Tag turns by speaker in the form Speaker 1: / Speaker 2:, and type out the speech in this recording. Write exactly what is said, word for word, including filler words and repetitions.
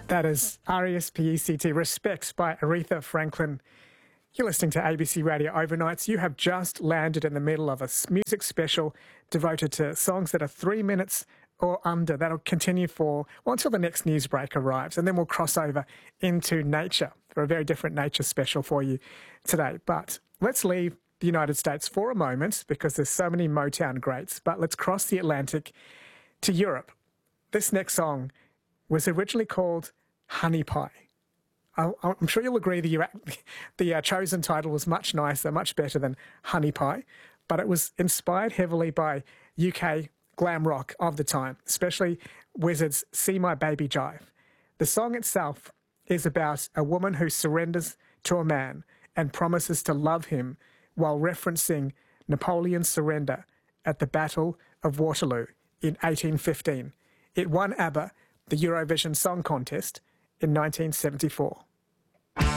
Speaker 1: That is R E S P E C T, Respect by Aretha Franklin. You're listening to A B C Radio Overnights. You have just landed in the middle of a music special devoted to songs that are three minutes or under. That'll continue for, well, until the next news break arrives. And then we'll cross over into nature for a very different nature special for you today. But let's leave the United States for a moment because there's so many Motown greats. But let's cross the Atlantic to Europe. This next song was originally called Honey Pie. I'm sure you'll agree the, the uh, chosen title was much nicer, much better than Honey Pie, but it was inspired heavily by U K glam rock of the time, especially Wizzard's See My Baby Jive. The song itself is about a woman who surrenders to a man and promises to love him while referencing Napoleon's surrender at the Battle of Waterloo in eighteen fifteen. It won ABBA the Eurovision Song Contest in nineteen seventy-four.